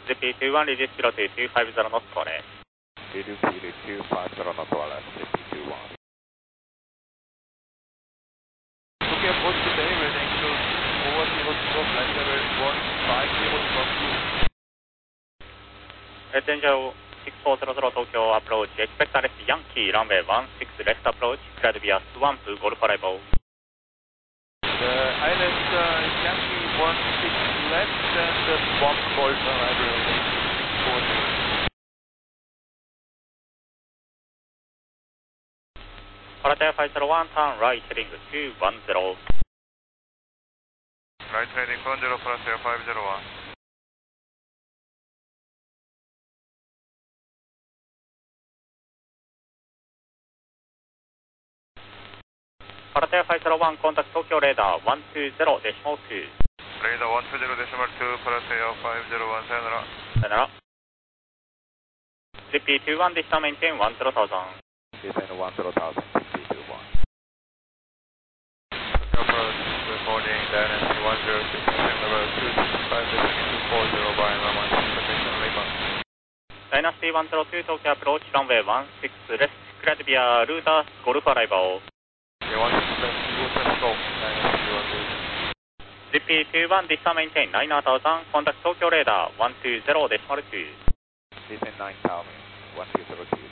ZP21 レディスピロティ250ノットコーレ。 レディスピロティ250ノットコーレ、ZP21。 Okay, approach today, reading to over 0 flight level 150. 天井6400東京アプローチ、エクスペクターレスヤンキー、ランウェイ16レフトアプローチ、クラウドビアスワンプ、ゴルフアライボー。 The island Yankee 16 left and the swamp golf arrival radius 40. パラテア501、ターンライトヘディング210。 ライトヘディング10、パラテア501。 パラテア501、コンタクト東京レーダー120デシモル2。 レーダー120デシモル2、パラテア501、さよなら。 さよなら。ZP21 でしたメインテン10,000。 Descend 10,000, ZP21. Approach reporting Dynasty 106, level 265, descending to 40 by runway 16, Lima. Dynasty 102東京アプローチ、ランウェイ16レフト、クラウドビアルータス、ゴルフアライボー。 Yeah, 1 let's go. ZP21 でしたメインテン9,000、コンタクト東京レーダー120デシモル2。 Descend 9,000, 1202.